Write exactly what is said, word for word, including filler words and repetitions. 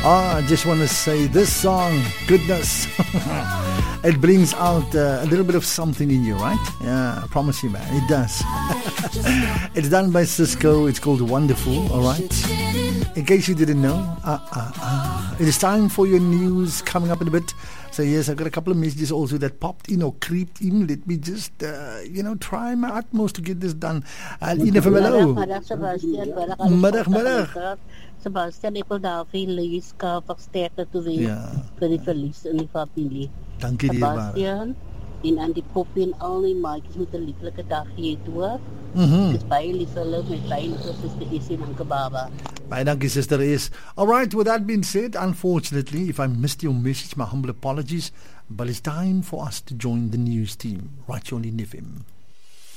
Ah, I just want to say this song, goodness, it brings out uh, a little bit of something in you, right? Yeah, I promise you, man, it does. It's done by Cisco. It's called Wonderful, all right? In case you didn't know, uh, uh, uh, it is time for your news coming up in a bit. So yes, I've got a couple of messages also that popped in or creeped in. Let me just, uh, you know, try my utmost to get this done. Uh, Ina from hello. Middag, Sebastian. Middag, middag. Sebastian, ek wil daar vir Lies ka versterker toe weer Ja. vir die verlies in die familie. Dankie dierbare. Sebastian, en aan die poppie en al die maatjies met 'n lieflike dag hier toe. Mhm. Ek is baie lief vir hulle met baie suster Isie en Anke Baba. Baie dankie, Sister is. All right, with that being said, unfortunately, if I missed your message, my humble apologies. But it's time for us to join the news team right here on N F M.